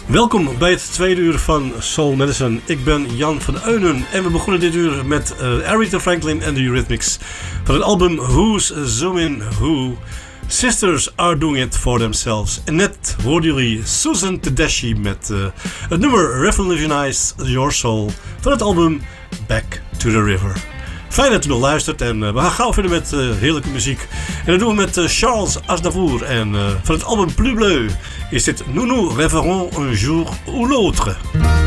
Welkom bij het tweede uur van Soul Medicine. Ik ben Jan van Eunen en we begonnen dit uur met Aretha Franklin en de Eurythmics van het album Who's Zoomin' Who. Sisters are doing it for themselves. En net hoorden jullie Susan Tedeschi met het nummer Revolutionize Your Soul van het album Back to the River. Fijn dat u nog luistert en we gaan gauw verder met heerlijke muziek. En dat doen we met Charles Aznavour en van het album Plus Bleu is dit Nous nous reverrons un jour ou l'autre.